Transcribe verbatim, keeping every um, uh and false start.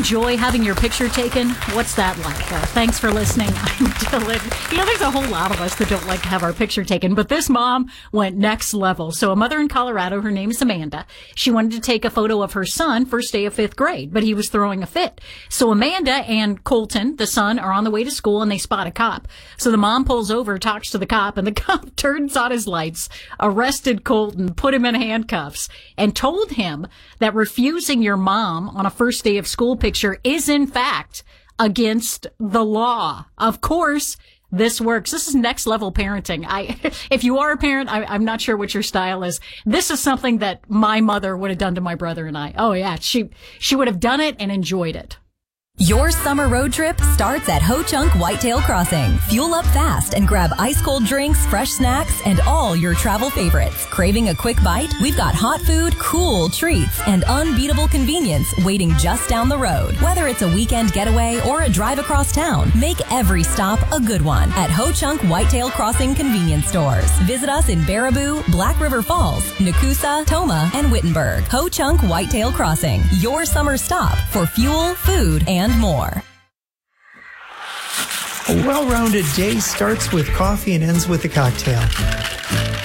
enjoy having your picture taken? What's that like? Uh, thanks for listening. I'm Dylan. You know, there's a whole lot of us that don't like to have our picture taken, but this mom went next level. So a mother in Colorado, her name is Amanda. She wanted to take a photo of her son first day of fifth grade, but he was throwing a fit. So Amanda and Colton, the son, are on the way to school and they spot a cop. So the mom pulls over, talks to the cop, and the cop turns on his lights, arrested Colton, put him in handcuffs, and told him that refusing your mom on a first day of school picture is in fact against the law. Of course, this works. This is next level parenting. I, if you are a parent, I, I'm not sure what your style is. This is something that my mother would have done to my brother and I. Oh yeah, she, she would have done it and enjoyed it. Your summer road trip starts at Ho Chunk Whitetail Crossing. Fuel up fast and grab ice-cold drinks, fresh snacks, and all your travel favorites. Craving a quick bite? We've got hot food, cool treats, and unbeatable convenience waiting just down the road. Whether it's a weekend getaway or a drive across town, make every stop a good one at Ho Chunk Whitetail Crossing convenience stores. Visit us in Baraboo, Black River Falls, Nakusa, Toma, and Wittenberg. Ho Chunk Whitetail Crossing, your summer stop for fuel, food, and more. A well-rounded day starts with coffee and ends with a cocktail.